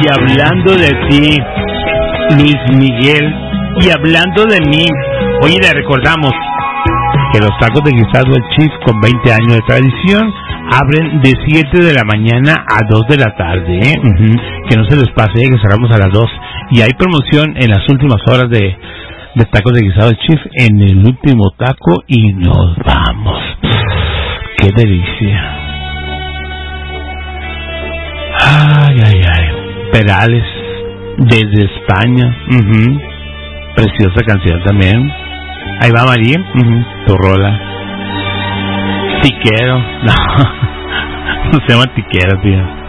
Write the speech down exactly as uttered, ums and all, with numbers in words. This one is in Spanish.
Y hablando de ti, Luis Miguel, y hablando de mí, oye, le recordamos que los tacos de guisado El Chief, con veinte años de tradición, abren de siete de la mañana a dos de la tarde, ¿eh? Uh-huh. Que no se les pase, ¿eh? Que cerramos a las dos. Y hay promoción en las últimas horas de, de tacos de guisado El Chief, en el último taco, y nos vamos. ¡Qué delicia! Ay, ay, ay. Perales, desde España. Uh-huh. Preciosa canción también. Ahí va, María. Uh-huh. Tu rola. Tiquero. No, no se llama Tiquero, tío.